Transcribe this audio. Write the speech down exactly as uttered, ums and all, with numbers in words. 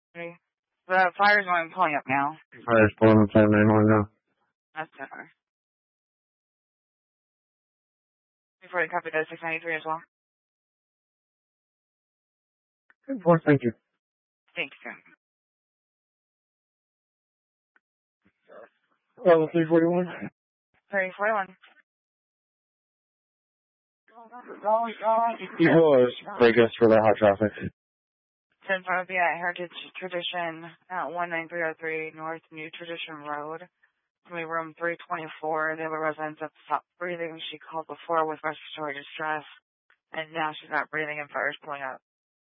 Okay. The fire's going pulling up now. Fire's pulling up seven nine one now. That's better. Before the copy does six ninety-three as well. Good boy, thank you. Thanks, sir. Level three forty-one. three forty-one. You know, break us for the hot traffic. ten five be at Heritage Tradition at one nine three oh three North New Tradition Road. Somebody room three twenty-four. They have a resident that stopped breathing. She called before with respiratory distress, and now she's not breathing and fire's pulling up.